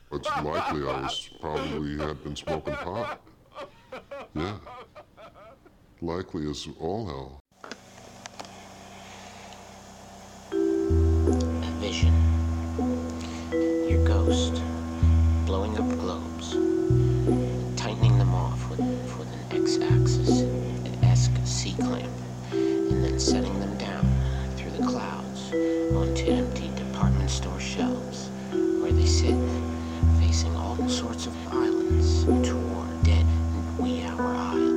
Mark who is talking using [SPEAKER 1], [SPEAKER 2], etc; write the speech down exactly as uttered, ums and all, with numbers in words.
[SPEAKER 1] It's likely I was probably had been smoking pot. Yeah. Likely as all hell.
[SPEAKER 2] A vision. Your ghost. Blowing up globes. Tightening them off with, with an X-axis, an esque C-clamp. And then setting them down through the clouds onto